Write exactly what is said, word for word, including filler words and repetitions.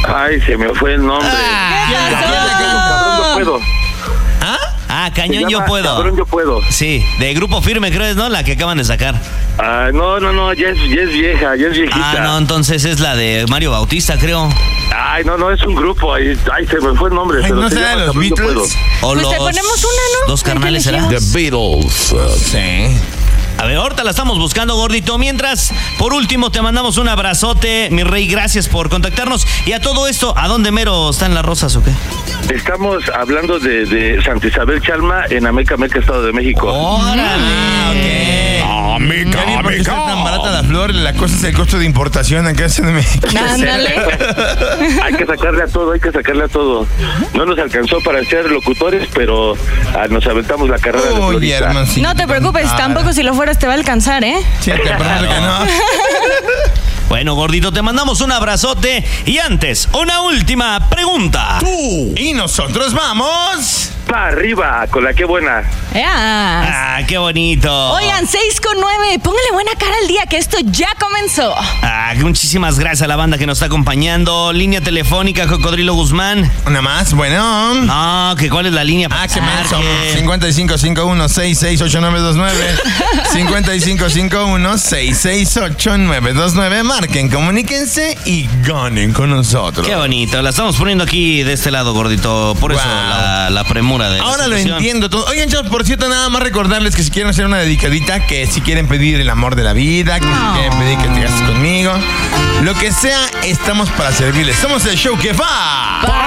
Ay, se me fue el nombre. Ah, ¿Quién es? Cabrón, yo puedo. ¿Ah? Ah, Se Cañón llama Yo Puedo. Cabrón, yo puedo. Sí, de Grupo Firme, creo es, ¿no? La que acaban de sacar. Ah, no, no, no, ya es, ya es vieja, ya es viejita. Ah, no, entonces es la de Mario Bautista, creo. Ay, no, no, es un grupo. Ay, ay se me fue el nombre. Ay, pero ¿no se será llama de los Cabrón, yo Beatles? puedo. O Pues los te ponemos una, ¿no? dos Hay que carnales, ¿será? elegimos. The Beatles. Sí. A ver, ahorita la estamos buscando, gordito. Mientras, por último, te mandamos un abrazote, mi rey. Gracias por contactarnos. Y a todo esto, ¿a dónde mero están las rosas o qué? Estamos hablando de, de Santa Isabel Chalma en Ameca, Meca, Estado de México. ¡Órale! Ah, mica, Ya vi por qué está mica. tan barata la flor, la cosa es el costo de importación acá en México. Ándale. Hay que sacarle a todo, hay que sacarle a todo. No nos alcanzó para ser locutores, pero ah, nos aventamos la carrera de Oye, florista. hermancito. No te preocupes, Ah, tampoco si lo fueras te va a alcanzar, ¿eh? Sí, te prometo que no. Bueno, gordito, te mandamos un abrazote. Y antes, una última pregunta. Y nosotros vamos. Pa' arriba, con la que buena. ¡Ea! Ah, qué bonito. Oigan, seis con nueve. Póngale buena cara al día que esto ya comenzó. Ah, muchísimas gracias a la banda que nos está acompañando. Línea telefónica, Cocodrilo Guzmán. Una más, bueno. No, que cuál es la línea. Ah, qué pasar, menso. que- cincuenta y cinco cincuenta y uno sesenta y seis ochenta y nueve veintinueve. cincuenta y cinco cincuenta y uno sesenta y seis ochenta y nueve veintinueve. Marquen, comuníquense y ganen con nosotros. Qué bonito. La estamos poniendo aquí de este lado, gordito. Por eso Wow. la, la premura de la Ahora lo situación. entiendo todo. Oigan, chavos, por cierto, nada más recordarles que si quieren hacer una dedicadita, que si quieren pedir el amor de la vida, que si quieren pedir que te cases conmigo, lo que sea, estamos para servirles. Somos el show que va.